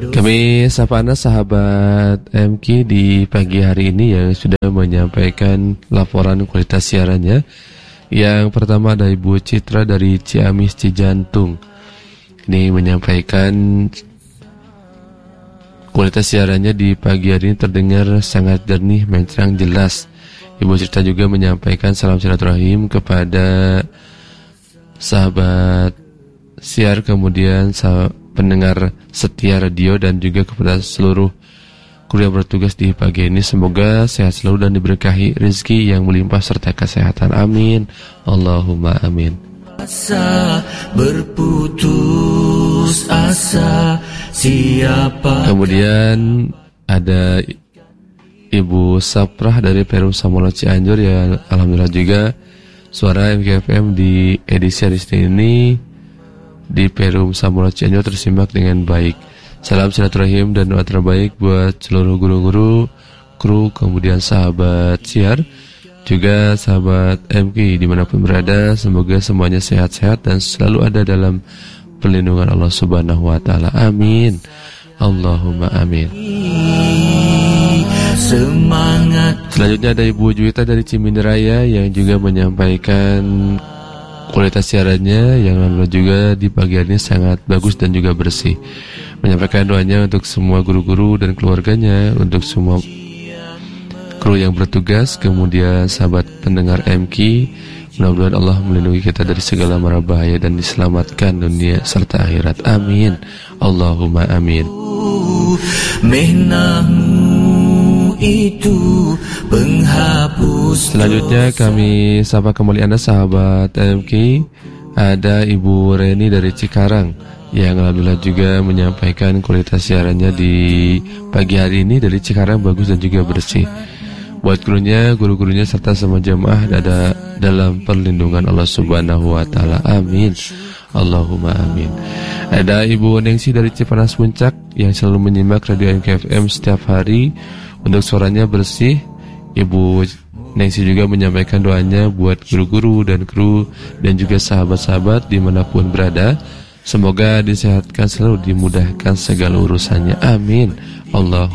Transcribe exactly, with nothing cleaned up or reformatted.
Kami sapa Anda sahabat M K di pagi hari ini yang sudah menyampaikan laporan kualitas siarannya. Yang pertama ada Ibu Citra dari Ciamis Cijantung. Ini menyampaikan kualitas siarannya di pagi hari ini terdengar sangat jernih, mencerang, jelas. Ibu Citra juga menyampaikan salam silaturahim kepada sahabat siar, kemudian sahabat pendengar setia radio dan juga kepada seluruh kru yang bertugas di pagi ini. Semoga sehat selalu dan diberkahi rezeki yang melimpah serta kesehatan. Amin. Allahumma amin. Asa berputus asa siapa. Kemudian ada Ibu Saprah dari Perum Samolo Cianjur ya, alhamdulillah juga suara M K F M di edisi hari ini di Perum Samolo Cianjur tersimak dengan baik. Salam silaturahim dan doa terbaik buat seluruh guru-guru, kru, kemudian sahabat siar, juga sahabat M K dimanapun berada. Semoga semuanya sehat-sehat dan selalu ada dalam perlindungan Allah Subhanahu Wa Taala. Amin. Allahumma amin. Semangat. Selanjutnya ada Ibu Juwita dari Ciminderaya yang juga menyampaikan kualitas siarannya yang lalu juga di pagi hari ini sangat bagus dan juga bersih. Menyampaikan doanya untuk semua guru-guru dan keluarganya, untuk semua kru yang bertugas, kemudian sahabat pendengar M K. Mudah-mudahan Allah melindungi kita dari segala mara bahaya dan diselamatkan dunia serta akhirat. Amin. Allahumma amin. Itu penghapus. Selanjutnya kami sapa kembali Anda sahabat M K. Ada Ibu Reni dari Cikarang yang alhamdulillah juga menyampaikan kualitas siarannya di pagi hari ini dari Cikarang bagus dan juga bersih. Buat krunya, guru-gurunya serta semua jemaah ada dalam perlindungan Allah Subhanahu Wa Taala. Amin. Allahumma amin. Ada Ibu Nengsi dari Cipanas Puncak yang selalu menyimak radio M K F M setiap hari. Untuk suaranya bersih. Ibu Nengsi juga menyampaikan doanya buat guru-guru dan kru dan juga sahabat-sahabat dimanapun berada. Semoga disehatkan selalu, dimudahkan segala urusannya. Amin. Allah